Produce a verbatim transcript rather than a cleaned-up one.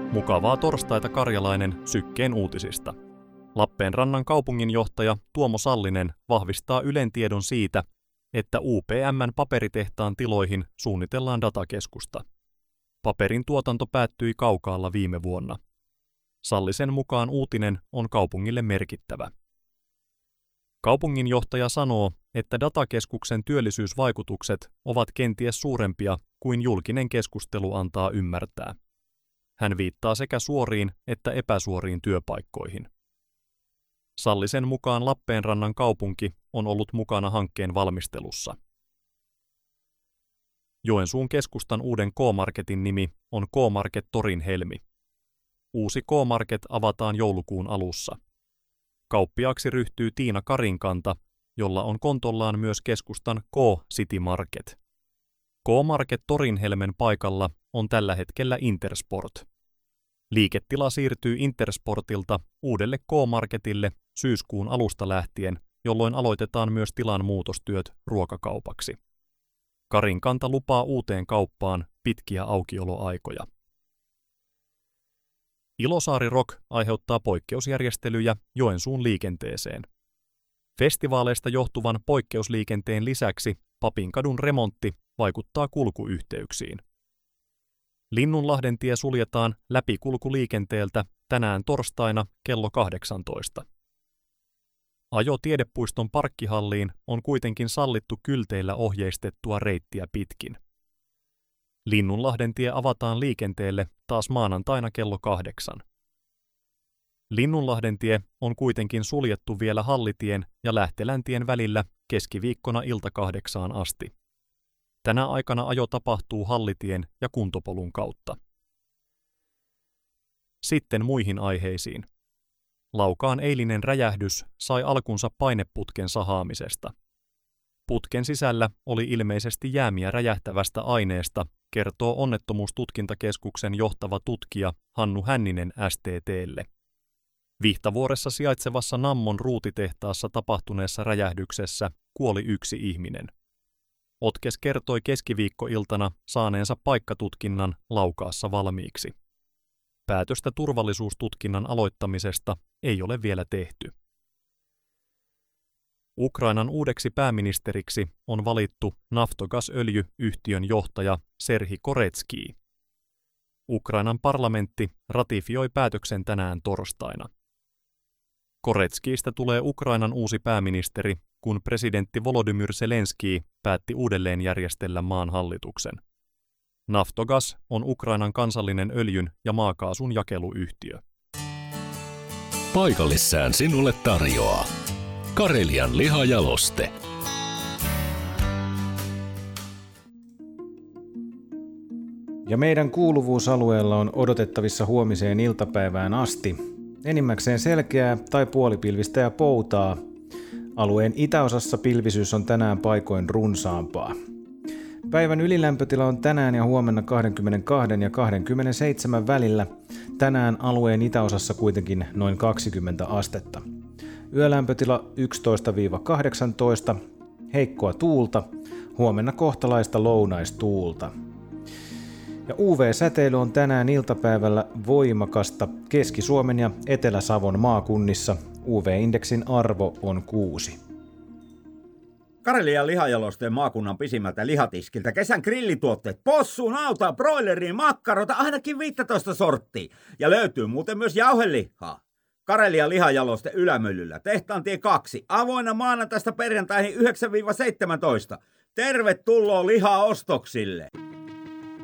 Mukavaa torstaita Karjalainen Sykkeen uutisista. Lappeenrannan kaupunginjohtaja Tuomo Sallinen vahvistaa Ylen tiedon siitä, että U P M:n paperitehtaan tiloihin suunnitellaan datakeskusta. Paperin tuotanto päättyi Kaukaalla viime vuonna. Sallisen mukaan uutinen on kaupungille merkittävä. Kaupunginjohtaja sanoo, että datakeskuksen työllisyysvaikutukset ovat kenties suurempia kuin julkinen keskustelu antaa ymmärtää. Hän viittaa sekä suoriin että epäsuoriin työpaikkoihin. Sallisen mukaan Lappeenrannan kaupunki on ollut mukana hankkeen valmistelussa. Joensuun keskustan uuden K-Marketin nimi on K-Market Torin Helmi. Uusi K-Market avataan joulukuun alussa. Kauppiaaksi ryhtyy Tiina Karinkanta, jolla on kontollaan myös keskustan K-City Market. K-Market Torinhelmen paikalla on tällä hetkellä Intersport. Liiketila siirtyy Intersportilta uudelle K-Marketille syyskuun alusta lähtien, jolloin aloitetaan myös tilan muutostyöt ruokakaupaksi. Karinkanta lupaa uuteen kauppaan pitkiä aukioloaikoja. Ilosaari Rock aiheuttaa poikkeusjärjestelyjä Joensuun liikenteeseen. Festivaaleista johtuvan poikkeusliikenteen lisäksi Papinkadun remontti vaikuttaa kulkuyhteyksiin. Linnunlahden tie suljetaan läpikulkuliikenteeltä tänään torstaina kello kahdeksantoista. Ajo Tiedepuiston parkkihalliin on kuitenkin sallittu kylteillä ohjeistettua reittiä pitkin. Linnunlahden tie avataan liikenteelle taas maanantaina kello kahdeksan. Linnunlahden tie on kuitenkin suljettu vielä Hallitien ja Lähteläntien välillä keskiviikkona ilta kahdeksaan asti. Tänä aikana ajo tapahtuu Hallitien ja Kuntopolun kautta. Sitten muihin aiheisiin. Laukaan eilinen räjähdys sai alkunsa paineputken sahaamisesta. Putken sisällä oli ilmeisesti jäämiä räjähtävästä aineesta, kertoo Onnettomuustutkintakeskuksen johtava tutkija Hannu Hänninen S T T:lle. Vihtavuoressa sijaitsevassa Nammon ruutitehtaassa tapahtuneessa räjähdyksessä kuoli yksi ihminen. Otkes kertoi keskiviikkoiltana saaneensa paikkatutkinnan Laukaassa valmiiksi. Päätöstä turvallisuustutkinnan aloittamisesta ei ole vielä tehty. Ukrainan uudeksi pääministeriksi on valittu Naftogaz-öljy-yhtiön johtaja Serhi Koretskij. Ukrainan parlamentti ratifioi päätöksen tänään torstaina. Koretskijistä tulee Ukrainan uusi pääministeri, kun presidentti Volodymyr Zelenskij päätti uudelleen järjestellä maan hallituksen. Naftogaz on Ukrainan kansallinen öljyn ja maakaasun jakeluyhtiö. Paikallissään sinulle tarjoaa Karelian lihajaloste. Ja meidän kuuluvuusalueella on odotettavissa huomiseen iltapäivään asti enimmäkseen selkeää tai puolipilvistä ja poutaa. Alueen itäosassa pilvisyys on tänään paikoin runsaampaa. Päivän ylilämpötila on tänään ja huomenna kaksikymmentäkaksi ja kaksikymmentäseitsemän välillä. Tänään alueen itäosassa kuitenkin noin kaksikymmentä astetta. Yölämpötila yksitoista kahdeksantoista, heikkoa tuulta, huomenna kohtalaista lounaistuulta. Ja U V-säteily on tänään iltapäivällä voimakasta Keski-Suomen ja Etelä-Savon maakunnissa. U V-indeksin arvo on kuusi. Karelian lihajalosteen maakunnan pisimmältä lihatiskiltä kesän grillituotteet, possuun, nautaa, broileriin, makkarota, ainakin viisitoista sorttia. Ja löytyy muuten myös jauhelihaa. Karelian lihajaloste Ylämyllyllä, Tehtaantie kaksi, avoinna maanantaista perjantaihin yhdeksän seitsemäntoista. Tervetuloa lihaostoksille!